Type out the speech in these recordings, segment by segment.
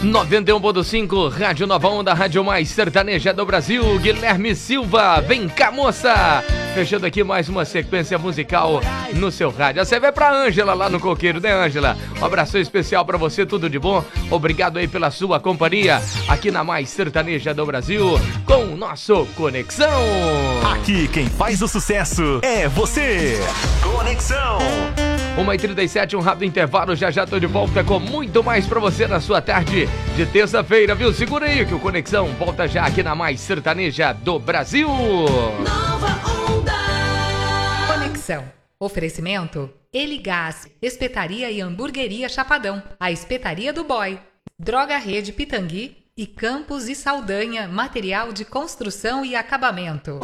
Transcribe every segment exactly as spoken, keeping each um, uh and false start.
noventa e um ponto cinco, Rádio Nova Onda, Rádio Mais Sertaneja do Brasil. Guilherme Silva, vem cá, moça! Fechando aqui mais uma sequência musical no seu rádio. Você vai pra Ângela lá no Coqueiro, né, Ângela? Um abraço especial pra você, tudo de bom. Obrigado aí pela sua companhia aqui na Mais Sertaneja do Brasil com o nosso Conexão. Aqui quem faz o sucesso é você. Conexão. uma e trinta e sete, um rápido intervalo, já já tô de volta com muito mais pra você na sua tarde de terça-feira, viu? Segura aí que o Conexão volta já aqui na Mais Sertaneja do Brasil. Nova Onda. Conexão. Oferecimento Eligás, Espetaria e Hamburgueria Chapadão, a Espetaria do Boy, Droga Rede Pitangui e Campos e Saldanha, material de construção e acabamento.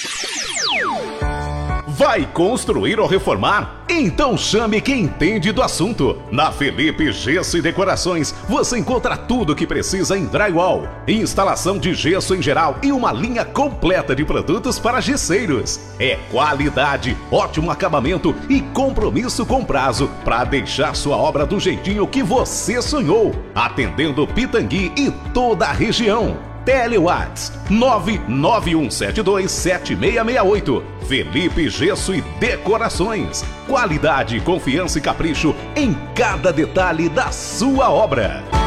Vai construir ou reformar? Então chame quem entende do assunto. Na Felipe Gesso e Decorações você encontra tudo o que precisa em drywall, instalação de gesso em geral e uma linha completa de produtos para gesseiros. É qualidade, ótimo acabamento e compromisso com prazo para deixar sua obra do jeitinho que você sonhou, atendendo Pitangui e toda a região. Telewatts nove nove um sete dois sete seis seis oito. Felipe Gesso e Decorações. Qualidade, confiança e capricho em cada detalhe da sua obra.